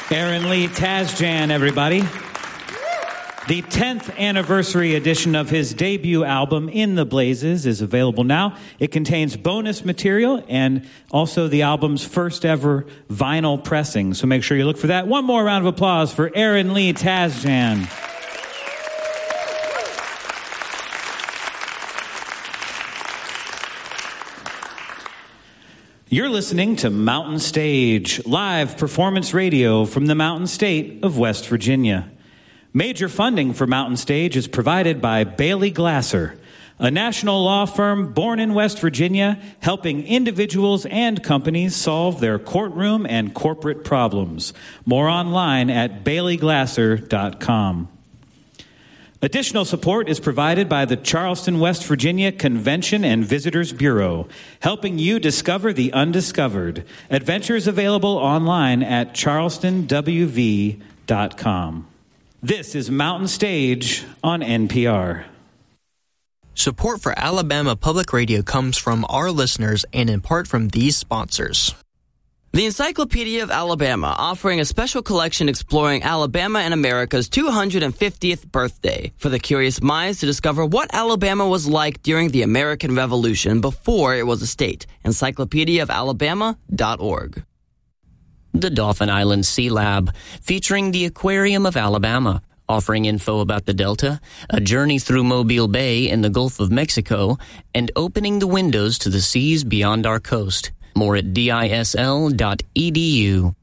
Aaron Lee Tasjan, everybody. The 10th anniversary edition of his debut album, In the Blazes, is available now. It contains bonus material and also the album's first ever vinyl pressing. So make sure you look for that. One more round of applause for Aaron Lee Tasjan. You're listening to Mountain Stage, live performance radio from the Mountain State of West Virginia. Major funding for Mountain Stage is provided by Bailey Glasser, a national law firm born in West Virginia, helping individuals and companies solve their courtroom and corporate problems. More online at baileyglasser.com. Additional support is provided by the Charleston, West Virginia Convention and Visitors Bureau, helping you discover the undiscovered. Adventures available online at charlestonwv.com. This is Mountain Stage on NPR. Support for Alabama Public Radio comes from our listeners and in part from these sponsors. The Encyclopedia of Alabama, offering a special collection exploring Alabama and America's 250th birthday for the curious minds to discover what Alabama was like during the American Revolution before it was a state. Encyclopediaofalabama.org. The Dauphin Island Sea Lab, featuring the Aquarium of Alabama, offering info about the Delta, a journey through Mobile Bay in the Gulf of Mexico, and opening the windows to the seas beyond our coast. More at disl.edu.